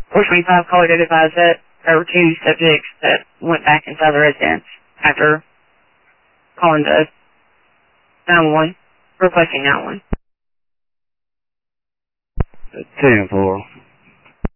425 caller did advise that there were two subjects that went back inside the residence after calling the 911, requesting 911. 10-4.